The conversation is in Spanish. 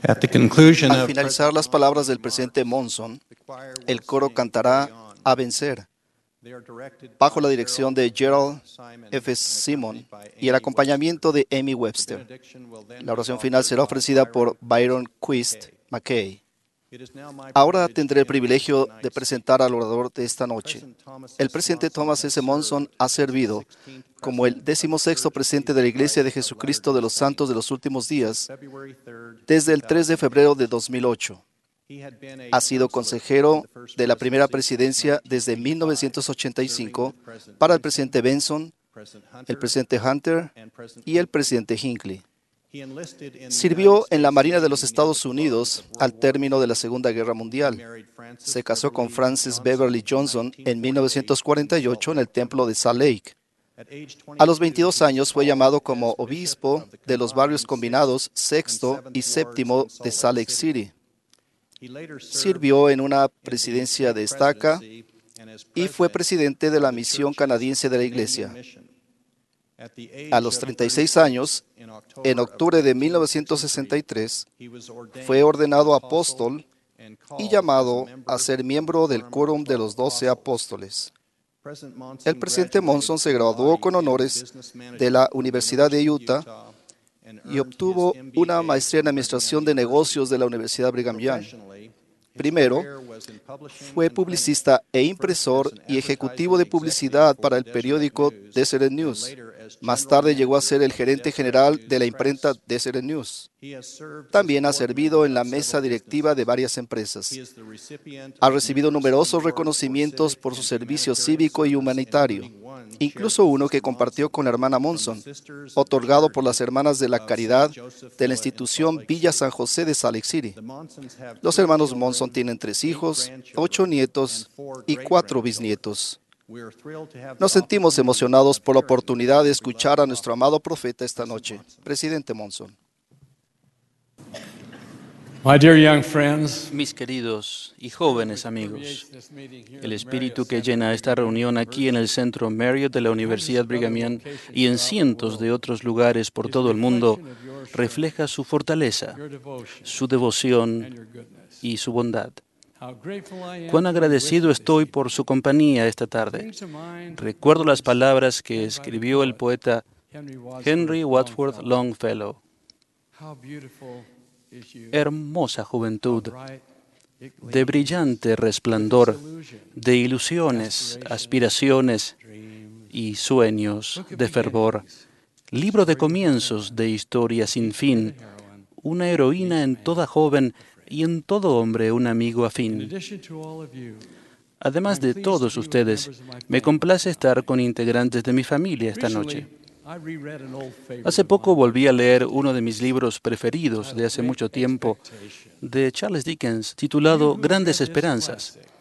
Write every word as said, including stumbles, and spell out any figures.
At the conclusion Al of finalizar las palabras del presidente Monson, el coro cantará A Vencer, bajo la dirección de Gerald F. Simon y el acompañamiento de Amy Webster. La oración final será ofrecida por Byron Quist McKay. Ahora tendré el privilegio de presentar al orador de esta noche. El presidente Thomas S. Monson ha servido como el decimosexto presidente de la Iglesia de Jesucristo de los Santos de los Últimos Días desde el tres de febrero de dos mil ocho. Ha sido consejero de la primera presidencia desde mil novecientos ochenta y cinco para el presidente Benson, el presidente Hunter y el presidente Hinckley. Sirvió en la Marina de los Estados Unidos al término de la Segunda Guerra Mundial. Se casó con Frances Beverly Johnson en mil novecientos cuarenta y ocho en el templo de Salt Lake. A los veintidós años fue llamado como obispo de los barrios combinados sexto y séptimo de Salt Lake City. Sirvió en una presidencia de estaca y fue presidente de la misión canadiense de la Iglesia. A los treinta y seis años, en octubre de mil novecientos sesenta y tres, fue ordenado apóstol y llamado a ser miembro del quórum de los doce apóstoles. El presidente Monson se graduó con honores de la Universidad de Utah y obtuvo una maestría en Administración de Negocios de la Universidad Brigham Young. Primero, fue publicista e impresor y ejecutivo de publicidad para el periódico Deseret News. Más tarde llegó a ser el gerente general de la imprenta Deseret News. También ha servido en la mesa directiva de varias empresas. Ha recibido numerosos reconocimientos por su servicio cívico y humanitario, incluso uno que compartió con la hermana Monson, otorgado por las Hermanas de la Caridad de la institución Villa San José de Salt Lake City. Los hermanos Monson tienen tres hijos, ocho nietos y cuatro bisnietos. Nos sentimos emocionados por la oportunidad de escuchar a nuestro amado profeta esta noche. Presidente Monson. My dear young friends, Mis queridos y jóvenes amigos, el espíritu que llena esta reunión aquí en el Centro Marriott de la Universidad Brigham Young y en cientos de otros lugares por todo el mundo refleja su fortaleza, su devoción y su bondad. Cuán agradecido estoy por su compañía esta tarde. Recuerdo las palabras que escribió el poeta Henry Wadsworth Longfellow. Hermosa juventud, de brillante resplandor, de ilusiones, aspiraciones y sueños de fervor. Libro de comienzos de historia sin fin, una heroína en toda joven y en todo hombre un amigo afín. Además de todos ustedes, me complace estar con integrantes de mi familia esta noche. Hace poco volví a leer uno de mis libros preferidos de hace mucho tiempo, de Charles Dickens, titulado Grandes Esperanzas.